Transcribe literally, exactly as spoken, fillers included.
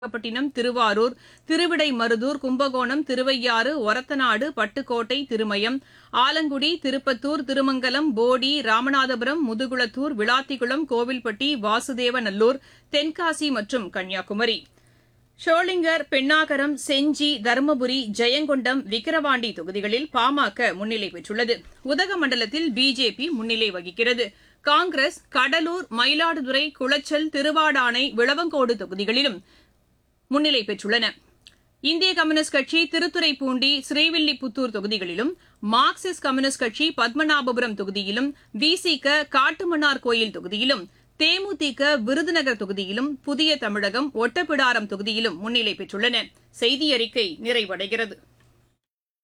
நாகப்பட்டினம், திருவாரூர், திருவிடைமருதூர், கும்பகோணம், திருவையாறு, ஒரத்தநாடு, பட்டுக்கோட்டை, திருமயம், ஆலங்குடி, திருப்பத்தூர், திருமங்கலம், போடி, ராமநாதபுரம், முதுகுளத்தூர், விளாத்திக்குளம், கோவில்பட்டி, வாசுதேவநல்லூர், தென்காசி மற்றும் கன்னியாகுமரி. ஷோளிங்கர், பென்னாகரம், செஞ்சி, தருமபுரி, ஜெயங்கொண்டம், விக்கிரவாண்டி தொகுதிகளில் பாமக முன்னிலை பெற்றுள்ளது. உதகமண்டலத்தில் பிஜேபி முன்னிலை வகிக்கிறது. காங்கிரஸ் கடலூர், மயிலாடுதுறை, குளச்சல், திருவாடானை, விளவங்கோடு தொகுதிகளிலும் முன்னிலை பெற்றுள்ளன. இந்திய கம்யூனிஸ்ட் கட்சி திருத்துறைப்பூண்டி, ஸ்ரீவில்லிபுத்தூர் தொகுதிகளிலும், மார்க்சிஸ்ட் கம்யூனிஸ்ட் கட்சி பத்மநாபபுரம் தொகுதியிலும், விசிக காட்டுமன்னார் கோயில் தொகுதியிலும், தேமுதிக விருதுநகர் தொகுதியிலும், புதிய தமிழகம் ஒட்டப்பிடாரம் தொகுதியிலும் முன்னிலை பெற்றுள்ளன. செய்தி அறிக்கை நிறைவடைகிறது.